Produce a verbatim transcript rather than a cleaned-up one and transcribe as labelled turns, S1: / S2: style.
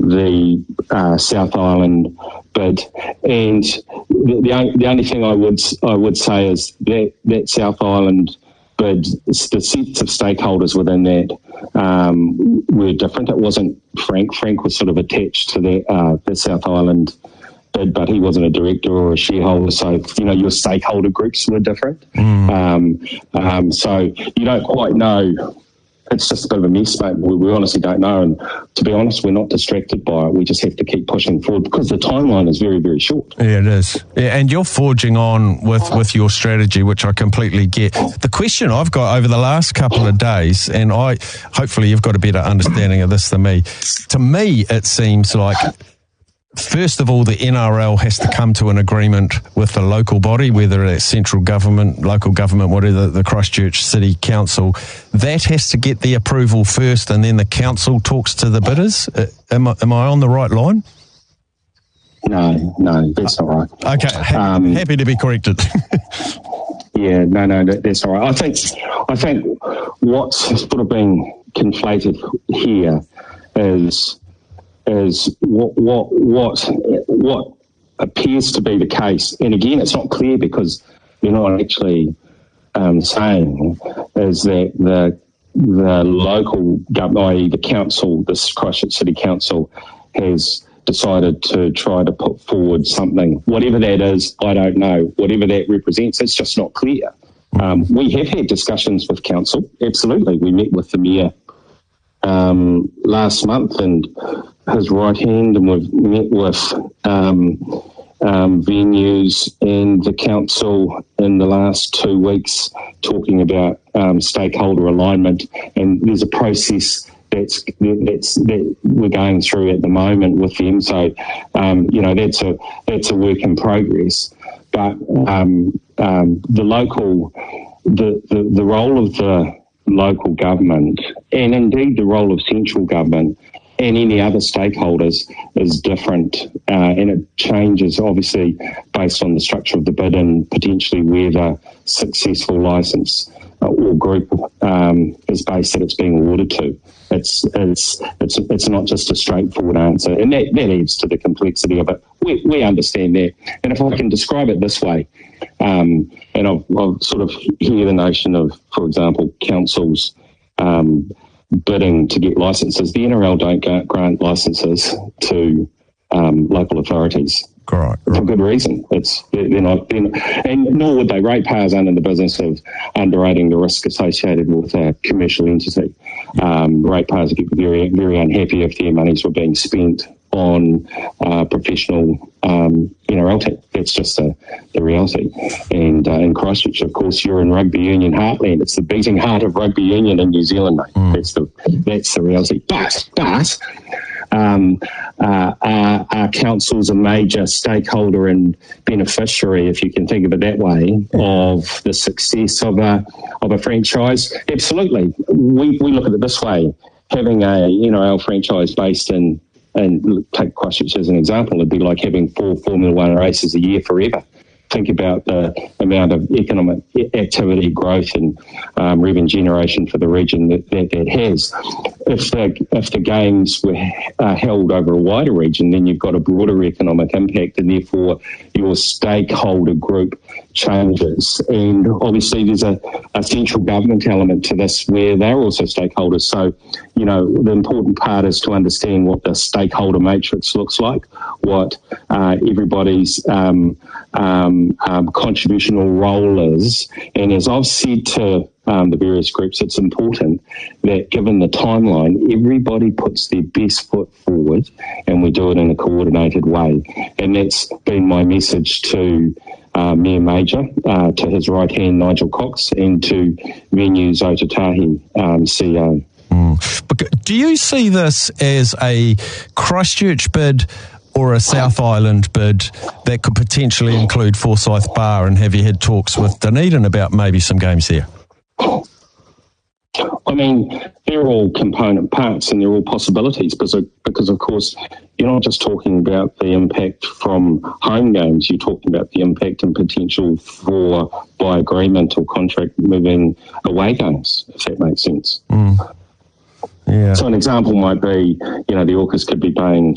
S1: the uh, South Island bid. And the, the, the only thing I would I would say is that that South Island bid, the sets of stakeholders within that um, were different. It wasn't Frank. Frank was sort of attached to the, uh, the South Island bid, but he wasn't a director or a shareholder. So, you know, your stakeholder groups were different. Mm. Um, um, so you don't quite know. It's just a bit of a mess, mate. We, we honestly don't know. And to be honest, we're not distracted by it. We just have to keep pushing forward because the timeline is very, very short.
S2: Yeah, it is. Yeah, and you're forging on with, with your strategy, which I completely get. The question I've got over the last couple of days, and I hopefully you've got a better understanding of this than me. To me, it seems like, first of all, the N R L has to come to an agreement with the local body, whether it's central government, local government, whatever, the Christchurch City Council. That has to get the approval first, and then the council talks to the bidders. Uh, am I, am I on the right line?
S1: No, no, that's not right.
S2: Okay, ha- um, happy to be corrected.
S1: yeah, no, no, that's all right. I think, I think what's sort of being conflated here is is what what what what appears to be the case, and again, it's not clear because they're not actually um, saying is that the the local government, that is, the council, this Christchurch City Council, has decided to try to put forward something, whatever that is. I don't know. Whatever that represents, it's just not clear. Um, we have had discussions with council. Absolutely, we met with the mayor um, last month and his right hand, and we've met with um, um, venues and the council in the last two weeks talking about um, stakeholder alignment, and there's a process that's that's that we're going through at the moment with them. So um, you know that's a that's a work in progress, but um, um, the local the, the the role of the local government, and indeed the role of central government and any other stakeholders, is different, uh, and it changes obviously based on the structure of the bid and potentially where the successful licence uh, or group um, is based that it's being awarded to. It's it's it's it's not just a straightforward answer, and that, that adds to the complexity of it. We we understand that, and if I can describe it this way, um, and I've, I've sort of hear the notion of, for example, councils Um, bidding to get licences. The N R L don't grant licences to um, local authorities.
S2: Right,
S1: right. For good reason. It's they're not, they're not, and nor would they. Ratepayers aren't in the business of underwriting the risk associated with a commercial entity. Um, ratepayers would get very, very unhappy if their monies were being spent on uh, professional um, N R L team. That's just the, the reality. And uh, in Christchurch, of course, you're in rugby union heartland. It's the beating heart of rugby union in New Zealand, mate. Mm. That's the that's the reality. But but um, uh, our, our council's a major stakeholder and beneficiary, if you can think of it that way, of the success of a of a franchise. Absolutely, we we look at it this way: having a N R L franchise based in, and take Christchurch as an example, it'd be like having four Formula One races a year forever. Think about the amount of economic activity, growth, and um, revenue generation for the region that that, that has. If the if the games were uh, held over a wider region, then you've got a broader economic impact, and therefore your stakeholder group changes. And obviously, there's a, a central government element to this where they're also stakeholders. So, you know, the important part is to understand what the stakeholder matrix looks like, what uh, everybody's um, um, Um, contributional role is, and as I've said to um, the various groups, it's important that given the timeline, everybody puts their best foot forward and we do it in a coordinated way. And that's been my message to uh, Mayor Major, uh, to his right hand Nigel Cox, and to Venues Otautahi um, C E O.
S2: Mm. Do you see this as a Christchurch bid or a South Island bid that could potentially include Forsyth Bar, and have you had talks with Dunedin about maybe some games there?
S1: I mean, they're all component parts and they're all possibilities because, of, because of course, you're not just talking about the impact from home games, you're talking about the impact and potential for, by agreement or contract, moving away games, if that makes sense.
S2: Mm. Yeah.
S1: So an example might be, you know, the Orcas could be paying